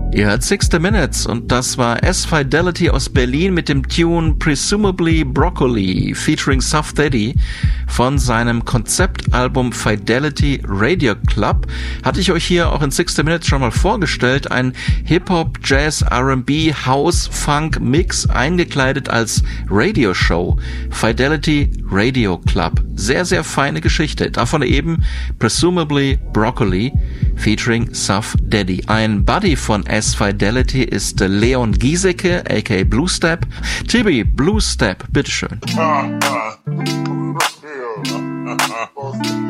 Ihr hört 60 Minutes und das war S-Fidelity aus Berlin mit dem Tune Presumably Broccoli featuring Suff Daddy von seinem Konzeptalbum Fidelity Radio Club. Hatte ich euch hier auch in 60 Minutes schon mal vorgestellt. Ein Hip-Hop, Jazz, R&B, House, Funk Mix eingekleidet als Radioshow. Fidelity Radio Club. Sehr, sehr feine Geschichte. Davon eben Presumably Broccoli featuring Suff Daddy. Ein Buddy von S-Fidelity ist Leon Giesecke, aka Blue Step. Tibi, Blue Step, bitteschön.